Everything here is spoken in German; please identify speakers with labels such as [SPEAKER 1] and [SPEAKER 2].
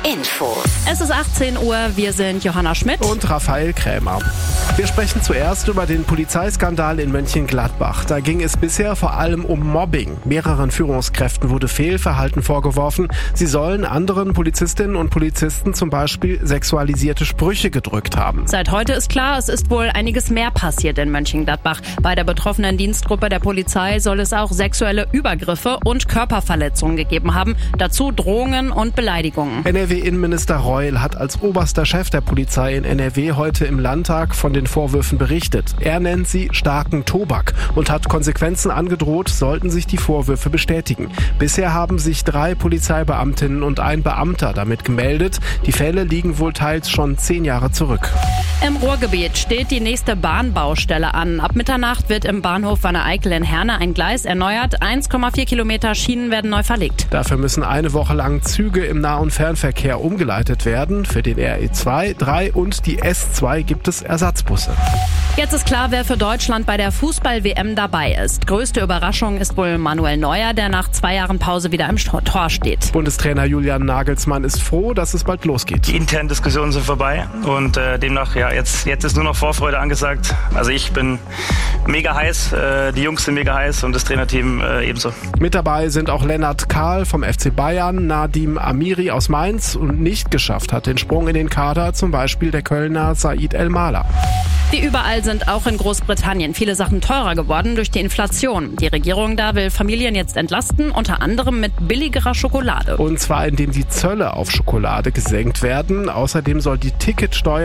[SPEAKER 1] Infos.
[SPEAKER 2] Es ist 18 Uhr, wir sind Johanna Schmidt
[SPEAKER 3] und Raphael Krämer. Wir sprechen zuerst über den Polizeiskandal in Mönchengladbach. Da ging es bisher vor allem um Mobbing. Mehreren Führungskräften wurde Fehlverhalten vorgeworfen. Sie sollen anderen Polizistinnen und Polizisten zum Beispiel sexualisierte Sprüche gedrückt haben.
[SPEAKER 2] Seit heute ist klar, es ist wohl einiges mehr passiert in Mönchengladbach. Bei der betroffenen Dienstgruppe der Polizei soll es auch sexuelle Übergriffe und Körperverletzungen gegeben haben. Dazu Drohungen und Beleidigungen.
[SPEAKER 3] NRW-Innenminister Reul hat als oberster Chef der Polizei in NRW heute im Landtag von den Vorwürfen berichtet. Er nennt sie starken Tobak und hat Konsequenzen angedroht, sollten sich die Vorwürfe bestätigen. Bisher haben sich 3 Polizeibeamtinnen und ein Beamter damit gemeldet. Die Fälle liegen wohl teils schon 10 Jahre zurück.
[SPEAKER 2] Im Ruhrgebiet steht die nächste Bahnbaustelle an. Ab Mitternacht wird im Bahnhof Wanne-Eickel in Herne ein Gleis erneuert. 1,4 Kilometer Schienen werden neu verlegt.
[SPEAKER 3] Dafür müssen eine Woche lang Züge im Nah- und Fernverkehr umgeleitet werden. Für den RE2, 3 und die S2 gibt es Ersatzbusse.
[SPEAKER 2] Jetzt ist klar, wer für Deutschland bei der Fußball-WM dabei ist. Größte Überraschung ist wohl Manuel Neuer, der nach 2 Jahren Pause wieder im Tor steht.
[SPEAKER 3] Bundestrainer Julian Nagelsmann ist froh, dass es bald losgeht.
[SPEAKER 4] Die internen Diskussionen sind vorbei und demnach, jetzt ist nur noch Vorfreude angesagt. Also ich bin mega heiß, die Jungs sind mega heiß und das Trainerteam ebenso.
[SPEAKER 3] Mit dabei sind auch Lennart Kahl vom FC Bayern, Nadim Amiri aus Mainz und nicht geschafft hat den Sprung in den Kader zum Beispiel der Kölner Said El-Mala.
[SPEAKER 2] Wie überall sind auch in Großbritannien viele Sachen teurer geworden durch die Inflation. Die Regierung da will Familien jetzt entlasten, unter anderem mit billigerer Schokolade.
[SPEAKER 3] Und zwar indem die Zölle auf Schokolade gesenkt werden. Außerdem soll die Ticketsteuer